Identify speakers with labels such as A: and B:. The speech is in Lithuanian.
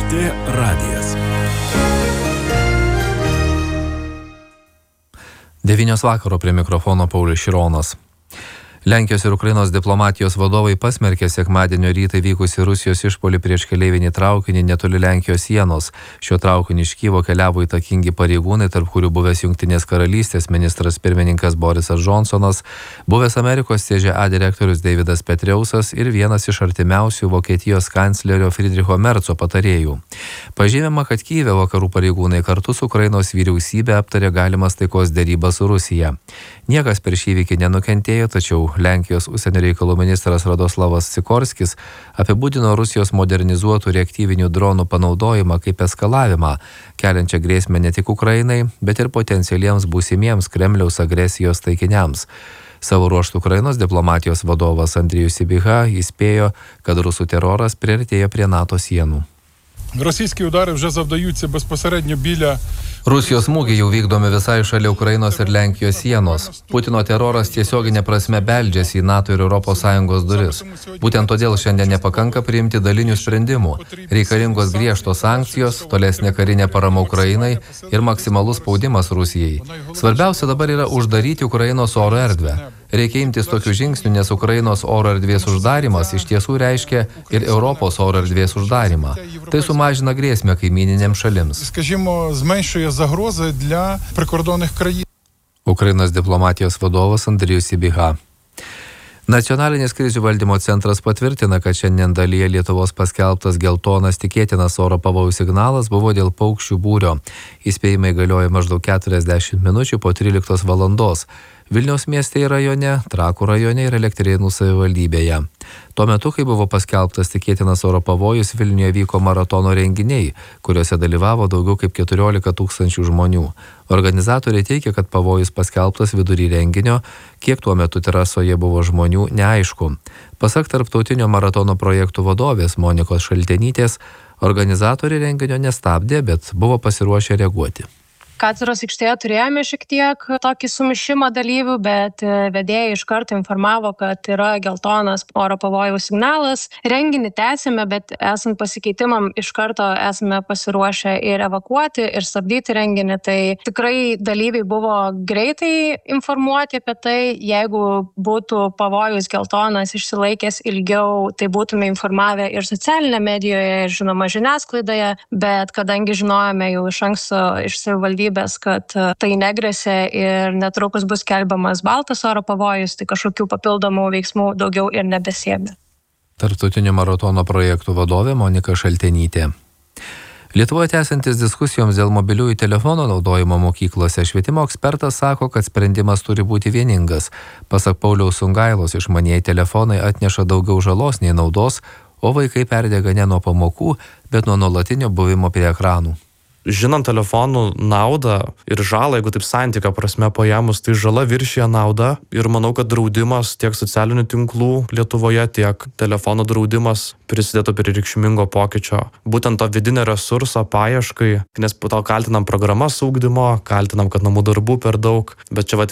A: LRT radijas.
B: 9 vakaro prie mikrofono Paulius Šironas. Lenkijos ir Ukrainos diplomatijos vadovai pasmerkė sekmadienio rytą vykusį Rusijos išpuolį prieš keleivinį traukinį netoli Lenkijos sienos. Šiuo traukiniu iš Kyjivo keliavo įtakingi pareigūnai, tarp kurių buvęs Jungtinės karalystės ministras pirmininkas Borisas Džonsonas, buvęs Amerikos CŽA direktorius Davidas Petriausas ir vienas iš artimiausių Vokietijos kanclerio Friedricho Merco patarėjų. Pažymima, kad Kyjive vakarų pareigūnai kartu su Ukrainos vyriausybė aptarė galimas taikos derybas su Rusija. Niekas per šį įvykį nenukentėjo, tačiau Lenkijos užsienio reikalų ministras Radoslavas Sikorskis apibūdino Rusijos modernizuotų reaktyvinių dronų panaudojimą kaip eskalavimą, keliančią grėsmę ne tik Ukrainai, bet ir potencialiems būsimiems Kremliaus agresijos taikiniams. Savo ruožtu Ukrainos diplomatijos vadovas Andrijus Sybiha įspėjo, kad rusų teroras priartėjo prie NATO sienų.
C: Російські удари вже завдаються безпосередньо біля
B: Rusijos smūgiai jau vykdomi visai šalia Ukrainos ir Lenkijos sienos. Putino teroras tiesioginė prasme beldžiasi į NATO ir ES duris. Būtent todėl šiandien nepakanka priimti dalinių sprendimų. Reikalingos griežtos sankcijos, tolesnė karinė parama Ukrainai ir maksimalus spaudimas Rusijai. Svarbiausia dabar yra uždaryti Ukrainos oro erdvę. Reikia imtis tokių žingsnių, nes Ukrainos oro erdvės uždarimas iš tiesų reiškia ir Europos oro erdvės uždarimą. Tai sumažina grėsmę kaimyninėms šalims.
C: Скажімо, зменшує загрози для прикордонних країн.
B: Ukrainos diplomatijos vadovas Andrijus Sybiha. Nacionalinis krizių valdymo centras patvirtina, kad šiandien dalyje Lietuvos paskelbtas geltonas tikėtinas oro pavojų signalas buvo dėl paukščių būrio. Įspėjimai galioja maždaug 40 minučių po 13 valandos. Vilniaus mieste ir rajone, Trakų rajone ir Elektrėnų savivaldybėje. Tuo metu, kai buvo paskelbtas tikėtinas oro pavojus, Vilniuje vyko maratono renginiai, kuriuose dalyvavo daugiau kaip 14 000 žmonių. Organizatoriai teigia, kad pavojus paskelbtas vidury renginio, kiek tuo metu terasoje buvo žmonių, neaišku. Pasak tarptautinio maratono projektų vadovės Monikos Šaltenytės, organizatoriai renginio nestabdė, bet buvo pasiruošę reaguoti.
D: Katedros aikštėje turėjome šiek tiek tokį sumišimą dalyvių, bet vedėjai iš karto informavo, kad yra geltonas oro pavojaus signalas. Renginį tęsėme, bet esant pasikeitimam iš karto esame pasiruošę ir evakuoti, ir stabdyti renginį. Tai tikrai dalyviai buvo greitai informuoti apie tai. Jeigu būtų pavojus geltonas išsilaikęs ilgiau, tai būtume informavę ir socialinėje medijoje, ir žinoma žiniasklaidoje, bet kadangi žinojome jau iš anksto iš savivaldybės, kad tai negresia ir netrukus bus skelbiamas baltas oro pavojus, tai kažkokių papildomų veiksmų daugiau ir nebesėmė.
B: Tarptautinio maratono projektų vadovė Monika Šaltenytė. Lietuvoje tęsiantis diskusijoms dėl mobiliųjų telefonų naudojimo mokyklose, švietimo ekspertas sako, kad sprendimas turi būti vieningas. Pasak Pauliaus Sungailos, išmanieji telefonai atneša daugiau žalos nei naudos, o vaikai perdega ne nuo pamokų, bet nuo nuolatinio buvimo prie ekranų.
E: Žinant telefonų naudą ir žalą, jeigu taip santykio prasme paėmus, tai žala viršija naudą ir manau, kad draudimas tiek socialinių tinklų Lietuvoje, tiek telefonų draudimas prisidėtų prie reikšmingo pokyčio. Būtent to vidinio resurso paieškai, nes po to kaltinam programas ugdymo, kaltinam, kad namų darbų per daug, bet čia